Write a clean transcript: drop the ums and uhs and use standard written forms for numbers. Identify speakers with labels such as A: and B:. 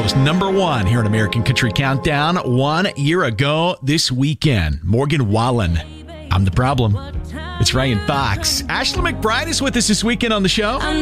A: was number 1 here at American Country Countdown 1 year ago this weekend. Morgan Wallen, I'm the Problem. It's Ryan Fox. Ashley McBride is with us this weekend on the show.